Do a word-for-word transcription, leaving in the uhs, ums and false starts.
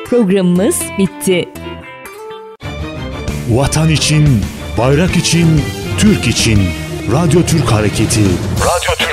Programımız bitti. Vatan için, bayrak için, Türk için. Radyo Türk Hareketi. Radyo Türk